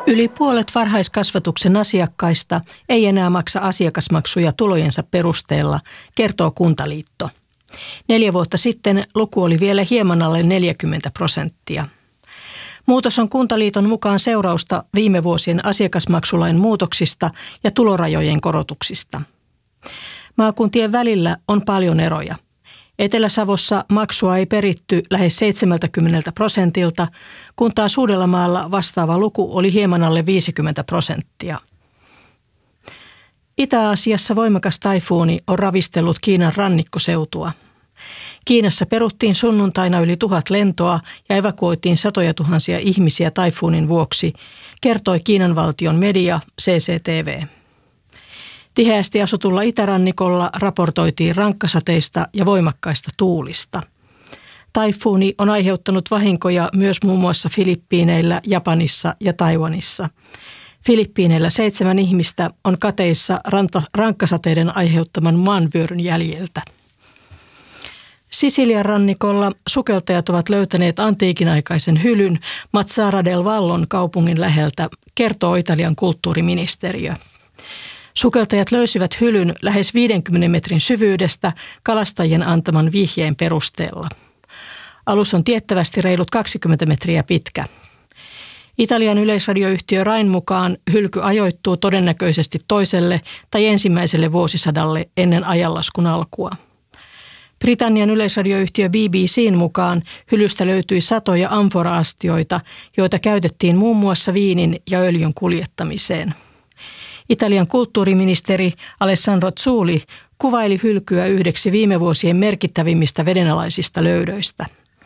Yli puolet varhaiskasvatuksen asiakkaista ei enää maksa asiakasmaksuja tulojensa perusteella, kertoo Kuntaliitto. 4 vuotta sitten luku oli vielä hieman alle 40%. Muutos on Kuntaliiton mukaan seurausta viime vuosien asiakasmaksulain muutoksista ja tulorajojen korotuksista. Maakuntien välillä on paljon eroja. Etelä-Savossa maksua ei peritty lähes 70%, kun taas Uudellamaalla vastaava luku oli hieman alle 50%. Itä-Aasiassa voimakas taifuuni on ravistellut Kiinan rannikkoseutua. Kiinassa peruttiin sunnuntaina yli 1000 lentoa ja evakuoitiin satoja tuhansia ihmisiä taifuunin vuoksi, kertoi Kiinan valtion media CCTV. Tiheästi asutulla itärannikolla raportoitiin rankkasateista ja voimakkaista tuulista. Taifuuni on aiheuttanut vahinkoja myös muun muassa Filippiineillä, Japanissa ja Taiwanissa. Filippiineillä 7 ihmistä on kateissa rankkasateiden aiheuttaman maanvyöryn jäljiltä. Sisilian rannikolla sukeltajat ovat löytäneet antiikinaikaisen hylyn Mazara del Vallon kaupungin läheltä, kertoo Italian kulttuuriministeriö. Sukeltajat löysivät hylyn lähes 50 metrin syvyydestä kalastajien antaman vihjeen perusteella. Alus on tiettävästi reilut 20 metriä pitkä. Italian yleisradioyhtiö Rain mukaan hylky ajoittuu todennäköisesti toiselle tai ensimmäiselle vuosisadalle ennen ajanlaskun alkua. Britannian yleisradioyhtiö BBC:n mukaan hylystä löytyi satoja amfora-astioita, joita käytettiin muun muassa viinin ja öljyn kuljettamiseen. Italian kulttuuriministeri Alessandro Zuli kuvaili hylkyä yhdeksi viime vuosien merkittävimmistä vedenalaisista löydöistä.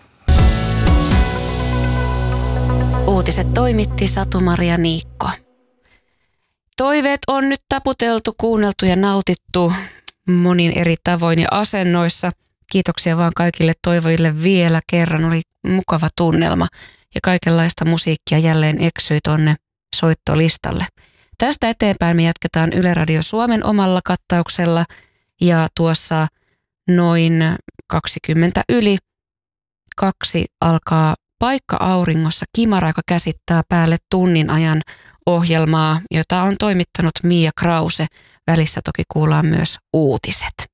Uutiset toimitti Satu-Maria Niikko. Toiveet on nyt taputeltu, kuunneltu ja nautittu monin eri tavoin ja asennoissa. Kiitoksia vaan kaikille toivojille vielä kerran. Oli mukava tunnelma ja kaikenlaista musiikkia jälleen eksyi tonne soittolistalle. Tästä eteenpäin me jatketaan Yle Radio Suomen omalla kattauksella ja tuossa noin 20 yli 2 alkaa Paikka auringossa Kimara, joka käsittää päälle tunnin ajan ohjelmaa, jota on toimittanut Mia Krause. Välissä toki kuullaan myös uutiset.